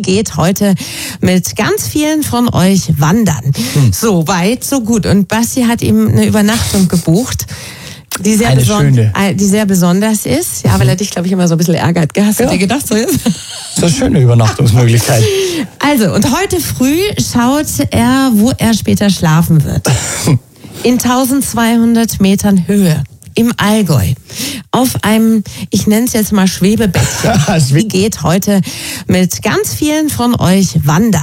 geht heute mit ganz vielen von euch wandern. So weit, so gut. Und Basti hat ihm eine Übernachtung gebucht, die sehr besonders ist. Ja, weil er dich, glaube ich, immer so ein bisschen ärgert. Hast du dir gedacht, so ist? Das ist eine schöne Übernachtungsmöglichkeit. Also, und heute früh schaut er, wo er später schlafen wird. In 1200 Metern Höhe. Im Allgäu. Auf einem, ich nenne es jetzt mal Schwebebettchen. Die geht heute mit ganz vielen von euch wandern.